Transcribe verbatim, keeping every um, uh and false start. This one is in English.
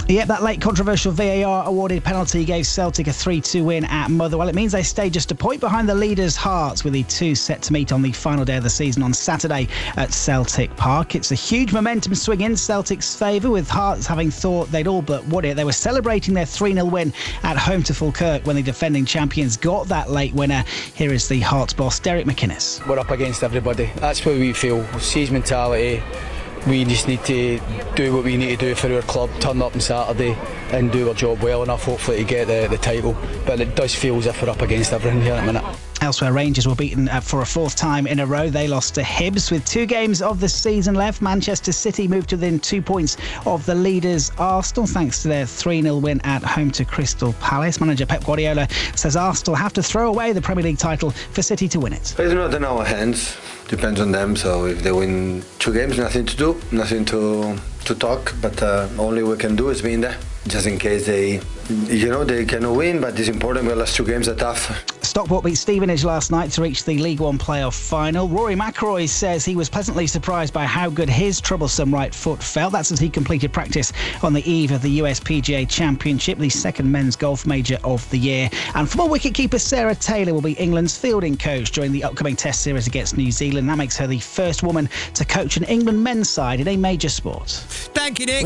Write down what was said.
Yep, that late controversial V A R awarded penalty gave Celtic a three two win at Motherwell. It means they stay just a point behind the leaders' Hearts, with the two set to meet on the final day of the season on Saturday at Celtic Park. It's a huge momentum swing in Celtic's favour, with Hearts having thought they'd all but won it. They were celebrating their three nil win at home to Falkirk when the defending champions got that late winner. Here is the Hearts boss, Derek McInnes. We're up against everybody. That's what we feel. Siege mentality. We just need to do what we need to do for our club, turn up on Saturday and do our job well enough, hopefully, to get the, the title. But it does feel as if we're up against everything here at the minute. Elsewhere, Rangers were beaten for a fourth time in a row. They lost to Hibs with two games of the season left. Manchester City moved within two points of the leaders Arsenal thanks to their three nil win at home to Crystal Palace. Manager Pep Guardiola says Arsenal have to throw away the Premier League title for City to win it. It's not in our hands. Depends on them. So if they win two games, nothing to do, nothing to to talk. But uh, only we can do is be in there, just in case they, you know, they cannot win. But it's important. The last two games are tough. Stockport beat Stevenage last night to reach the League One playoff final. Rory McIlroy says he was pleasantly surprised by how good his troublesome right foot felt. That's as he completed practice on the eve of the U S P G A Championship, the second men's golf major of the year. And former wicketkeeper Sarah Taylor will be England's fielding coach during the upcoming Test series against New Zealand. That makes her the first woman to coach an England men's side in a major sport. Thank you, Nick.